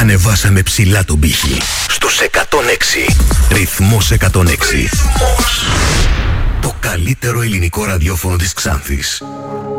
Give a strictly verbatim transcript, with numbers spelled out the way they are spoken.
Ανεβάσαμε ψηλά τον πύχη. Στους εκατόν έξι. Ρυθμός εκατόν έξι. Το καλύτερο ελληνικό ραδιόφωνο της Ξάνθης.